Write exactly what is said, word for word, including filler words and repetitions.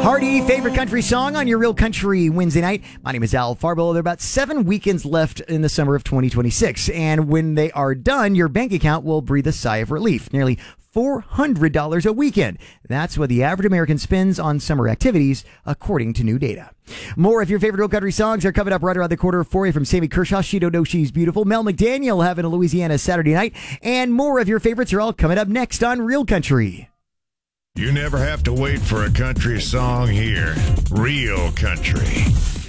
Hardy, favorite country song on your Real Country Wednesday night. My name is Al Farbo. There are about seven weekends left in the summer of twenty twenty-six. And when they are done, your bank account will breathe a sigh of relief. Nearly four hundred dollars a weekend. That's what the average American spends on summer activities, according to new data. More of your favorite Real Country songs are coming up right around the corner for you from Sammy Kershaw, She Don't Know She's Beautiful, Mel McDaniel having a Louisiana Saturday night, and more of your favorites are all coming up next on Real Country. You never have to wait for a country song here. Real Country.